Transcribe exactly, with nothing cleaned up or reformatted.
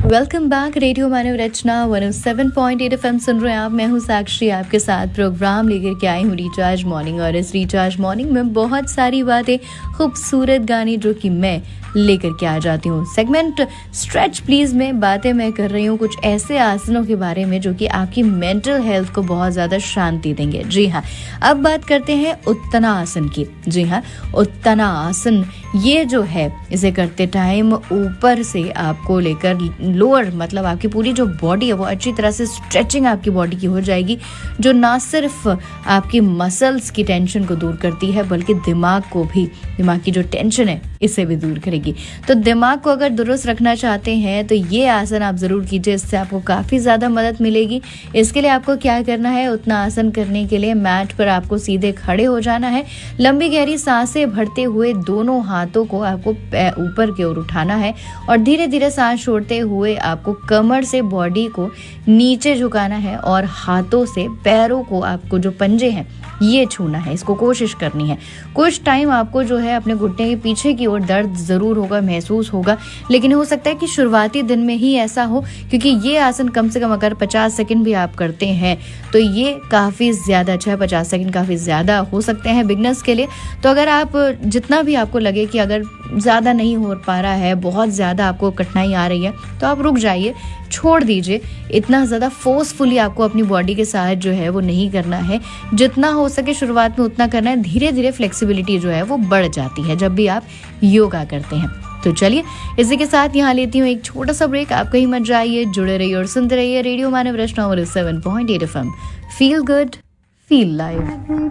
Welcome back. Radio मानव रचना one O seven point eight FM सुन रहे हैं आप। मैं हूं साक्षी, आपके साथ प्रोग्राम लेकर के आई हूं रिचार्ज मॉर्निंग। और इस रिचार्ज मॉर्निंग में बहुत सारी बातें, खूबसूरत गाने जो कि मैं लेकर के आ जाती हूँ। सेगमेंट स्ट्रेच प्लीज में बातें मैं कर रही हूँ कुछ ऐसे आसनों के बारे में जो कि आपकी मेंटल हेल्थ को बहुत ज़्यादा शांति देंगे। जी हाँ, अब बात करते हैं उत्तना आसन की। जी हाँ, उत्तना आसन ये जो है, इसे करते टाइम ऊपर से आपको लेकर लोअर, मतलब आपकी पूरी जो बॉडी है वो अच्छी तरह से स्ट्रेचिंग आपकी बॉडी की हो जाएगी, जो ना सिर्फ आपकी मसल्स की टेंशन को दूर करती है बल्कि दिमाग को भी, दिमाग की जो टेंशन है इसे भी दूर करेगी। तो दिमाग को अगर दुरुस्त रखना चाहते हैं तो ये आसन आप ज़रूर कीजिए, इससे आपको काफ़ी ज़्यादा मदद मिलेगी। इसके लिए आपको क्या करना है, उतना आसन करने के लिए मैट पर आपको सीधे खड़े हो जाना है। लंबी गहरी सांसें भरते हुए दोनों हाथों को आपको ऊपर की ओर उठाना है और धीरे धीरे सांस छोड़ते हुए आपको कमर से बॉडी को नीचे झुकाना है और हाथों से पैरों को, आपको जो पंजे हैं ये छूना है। इसको कोशिश करनी है। कुछ टाइम आपको जो है अपने घुटने के पीछे की ओर दर्द ज़रूर होगा, महसूस होगा, लेकिन हो सकता है कि शुरुआती दिन में ही ऐसा हो, क्योंकि ये आसन कम से कम अगर पचास सेकंड भी आप करते हैं तो ये काफ़ी ज़्यादा अच्छा है। पचास सेकंड काफ़ी ज़्यादा हो सकते हैं बिगनर्स के लिए। तो अगर आप जितना भी आपको लगे कि अगर ज़्यादा नहीं हो पा रहा है, बहुत ज़्यादा आपको कठिनाई आ रही है, तो आप रुक जाइए, छोड़ दीजिए। इतना ज़्यादा फोर्सफुली आपको अपनी बॉडी के साथ जो है वो नहीं करना है। जितना हो सके शुरुआत में उतना करना है। धीरे धीरे फ्लेक्सिबिलिटी जो है वो बढ़ जाती है जब भी आप योगा करते हैं। तो चलिए, इसी के साथ यहाँ लेती हूँ एक छोटा सा ब्रेक। आप कहीं मत जाइए, जुड़े रहिए और सुनते रहिए रेडियो मानव रचना seven point eight F M. Feel good, feel live.